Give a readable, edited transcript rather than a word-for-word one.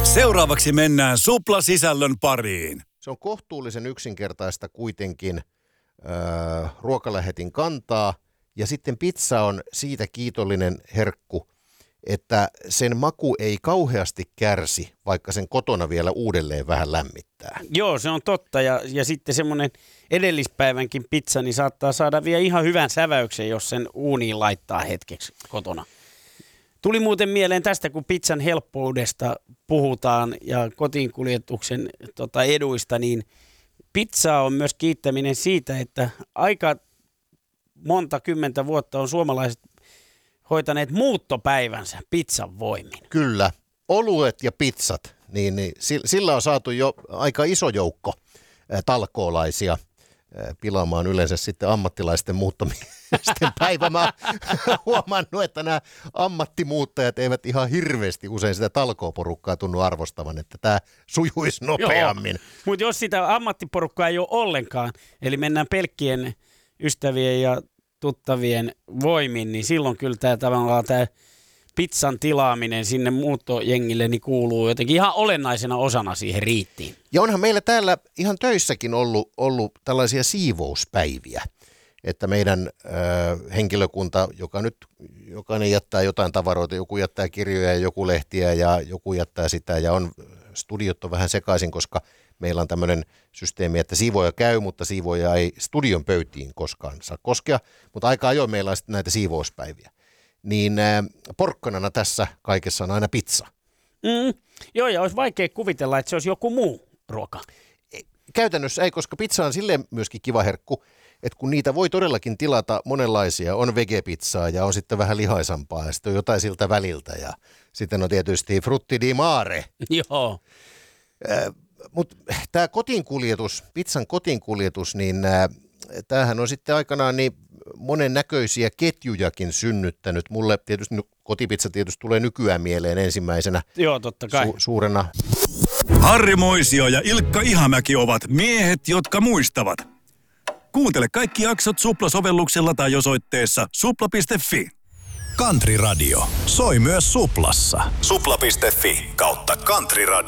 Seuraavaksi mennään Supla-sisällön pariin. Se on kohtuullisen yksinkertaista kuitenkin ruokalähetin kantaa, ja sitten pizza on siitä kiitollinen herkku, että sen maku ei kauheasti kärsi, vaikka sen kotona vielä uudelleen vähän lämmittää. Joo, se on totta, ja sitten semmoinen edellispäivänkin pizza, niin saattaa saada vielä ihan hyvän säväyksen, jos sen uuniin laittaa hetkeksi kotona. Tuli muuten mieleen tästä, kun pizzan helppoudesta puhutaan ja kotiinkuljetuksen eduista, niin pizza on myös kiittäminen siitä, että aika monta kymmentä vuotta on suomalaiset hoitaneet muuttopäivänsä pizzan voimin. Kyllä, oluet ja pizzat, niin sillä on saatu jo aika iso joukko talkoolaisia pilaamaan yleensä sitten ammattilaisten muuttomiesten päivä. Mä huomannut, että nämä ammattimuuttajat eivät ihan hirveästi usein sitä talkooporukkaa tunnu arvostavan, että tämä sujuisi nopeammin. Mutta jos sitä ammattiporukkaa ei ole ollenkaan, eli mennään pelkkien ystävien ja tuttavien voimin, niin silloin kyllä tämä pizzan tilaaminen sinne muuttojengille niin kuuluu jotenkin ihan olennaisena osana siihen riittiin. Ja onhan meillä täällä ihan töissäkin ollut tällaisia siivouspäiviä, että meidän henkilökunta, jokainen jättää jotain tavaroita, joku jättää kirjoja ja joku lehtiä ja joku jättää sitä, ja studiot on vähän sekaisin, koska meillä on tämmöinen systeemi, että siivoja käy, mutta siivoja ei studion pöytiin koskaan saa koskea, mutta aika ajoin meillä on sitten näitä siivouspäiviä. Niin porkkanana tässä kaikessa on aina pizza. Joo, ja olisi vaikea kuvitella, että se olisi joku muu ruoka. Käytännössä ei, koska pizza on silleen myöskin kiva herkku, että kun niitä voi todellakin tilata monenlaisia, on vegepizzaa ja on sitten vähän lihaisampaa ja sitten on jotain siltä väliltä ja sitten on tietysti frutti di mare. Joo. Mutta tämä kotiinkuljetus, pizzan kotiinkuljetus, niin tämähän on sitten aikanaan niin monennäköisiä ketjujakin synnyttänyt. Mulle tietysti kotipizza tietysti tulee nykyään mieleen ensimmäisenä. Joo, totta kai. Suurena. Harri Moisio ja Ilkka Ihamäki ovat miehet, jotka muistavat. Kuuntele kaikki jaksot Supla-sovelluksella tai osoitteessa supla.fi. Country Radio soi myös Suplassa. Supla.fi/Country Radio.